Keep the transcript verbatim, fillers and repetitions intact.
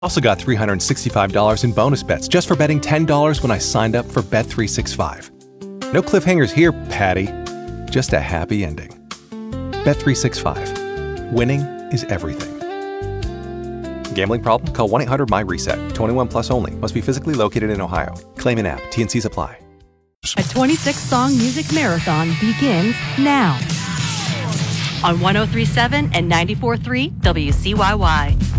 Also got three hundred sixty-five dollars in bonus bets just for betting ten dollars when I signed up for Bet three sixty-five. No cliffhangers here, Patty. Just a happy ending. Bet three sixty-five. Winning is everything. Gambling problem? Call one eight hundred my reset. twenty-one plus only. Must be physically located in Ohio. Claim in app. T and Cs apply. A twenty-six song music marathon begins now on one oh three point seven and ninety-four point three W C Y Y.